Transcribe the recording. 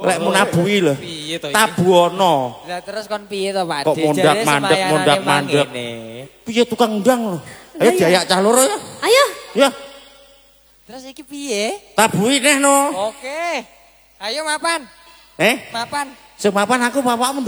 Lek mau nabui lho. Tabuana. Lah terus kon piye to, Pak? Kok mondak-mandek. Piye tukang ndang lho. Ayo diayak cah loro ya. Ayo. Ya. Terus iki piye? Tabui neh no. Oke. Ayo mapan. Mapan. Mapan. Sing mapan aku bapakmu